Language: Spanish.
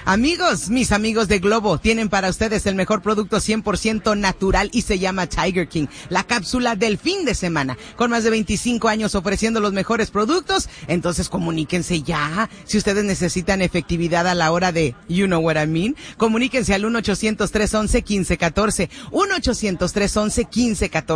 Amigos, mis amigos de Globo, tienen para ustedes el mejor producto 100% natural y se llama Tiger King, la cápsula del fin de semana. Con más de 25 años ofreciendo los mejores productos, entonces comuníquense ya. Si ustedes necesitan efectividad a la hora de, you know what I mean, comuníquense al 1-800-311-1514, 1-800-311-1514.